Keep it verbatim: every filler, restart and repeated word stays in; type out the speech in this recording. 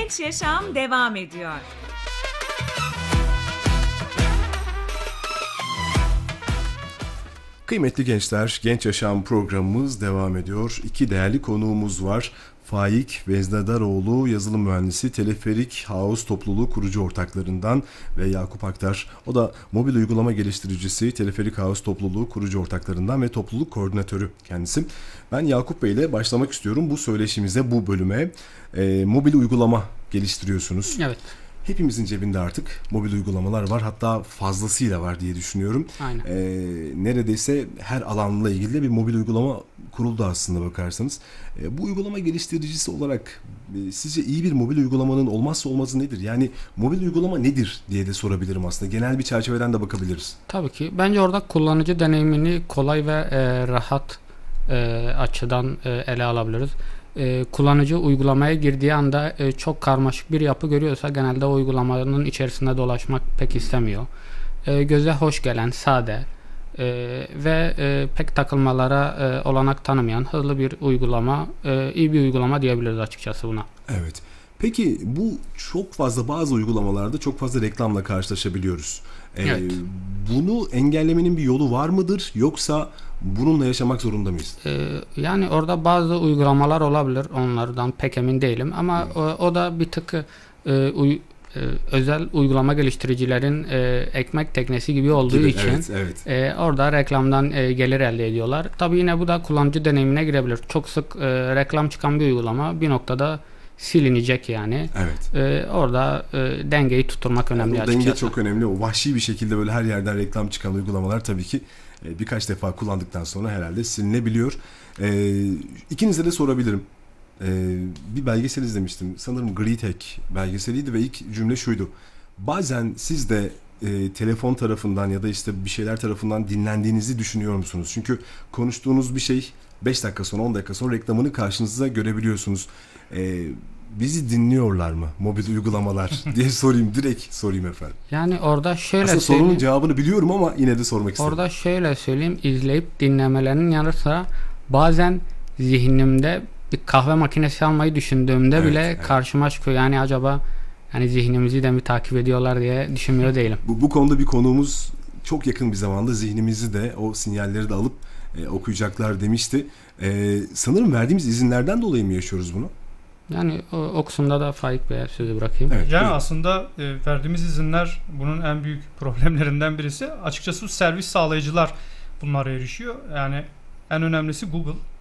Genç Yaşam devam ediyor. Kıymetli gençler, Genç Yaşam programımız devam ediyor. İki değerli konuğumuz var. Faik Veznadaroğlu, yazılım mühendisi, Teleferik House topluluğu kurucu ortaklarından ve Yakup Aktar, o da mobil uygulama geliştiricisi, Teleferik House topluluğu kurucu ortaklarından ve topluluk koordinatörü kendisi. Ben Yakup Bey ile başlamak istiyorum bu söyleşimize, bu bölüme. E, mobil uygulama geliştiriyorsunuz. Evet. Hepimizin cebinde artık mobil uygulamalar var. Hatta fazlasıyla var diye düşünüyorum. Aynen. Ee, neredeyse her alanla ilgili bir mobil uygulama kuruldu aslında bakarsanız. Ee, bu uygulama geliştiricisi olarak e, sizce iyi bir mobil uygulamanın olmazsa olmazı nedir? Yani mobil uygulama nedir diye de sorabilirim aslında. Genel bir çerçeveden de bakabiliriz. Tabii ki. Bence orada kullanıcı deneyimini kolay ve e, rahat e, açıdan e, ele alabiliriz. E, kullanıcı uygulamaya girdiği anda e, çok karmaşık bir yapı görüyorsa genelde o uygulamanın içerisinde dolaşmak pek istemiyor. E, göze hoş gelen, sade e, ve e, pek takılmalara e, olanak tanımayan hızlı bir uygulama, e, iyi bir uygulama diyebiliriz açıkçası buna. Evet. Peki bu çok fazla bazı uygulamalarda çok fazla reklamla karşılaşabiliyoruz. Ee, Evet. Bunu engellemenin bir yolu var mıdır? Yoksa bununla yaşamak zorunda mıyız? Ee, yani orada bazı uygulamalar olabilir. Onlardan pek emin değilim. Ama o, o da bir tık e, uy, e, özel uygulama geliştiricilerin e, ekmek teknesi gibi olduğu Gibi, için evet, evet. e, orada reklamdan e, gelir elde ediyorlar. Tabii yine bu da kullanıcı deneyimine girebilir. Çok sık e, reklam çıkan bir uygulama bir noktada silinecek yani. Evet. E, orada e, dengeyi tutturmak önemli Yani o açıkçası. denge çok önemli. O vahşi bir şekilde böyle her yerden reklam çıkan uygulamalar tabii ki e, birkaç defa kullandıktan sonra herhalde silinebiliyor. E, ikinize de sorabilirim. E, bir belgesel izlemiştim. Sanırım Greetech belgeseliydi ve ilk cümle şuydu. Bazen siz de e, telefon tarafından ya da işte bir şeyler tarafından dinlendiğinizi düşünüyor musunuz? Çünkü konuştuğunuz bir şey beş dakika sonra on dakika sonra reklamını karşınıza görebiliyorsunuz. E, bizi dinliyorlar mı mobil uygulamalar diye sorayım, direkt sorayım efendim. Yani orada şöyle Aslında söyleyeyim. sorunun cevabını biliyorum ama yine de sormak istedim. Orada şöyle söyleyeyim, izleyip dinlemelerinin yanı sıra bazen zihnimde bir kahve makinesi almayı düşündüğümde Evet, bile evet. karşıma çıkıyor. Yani acaba yani zihnimizi de mi takip ediyorlar diye düşünmüyor değilim. Bu, bu konuda bir konuğumuz çok yakın bir zamanda zihnimizi de o sinyalleri de alıp e, okuyacaklar demişti. E, sanırım verdiğimiz izinlerden dolayı mı yaşıyoruz bunu? Yani o, o kısımda da Faik Bey'e sözü bırakayım. Evet, Yani buyurun. aslında e, verdiğimiz izinler bunun en büyük problemlerinden birisi. Açıkçası servis sağlayıcılar bunlara erişiyor. Yani en önemlisi Google.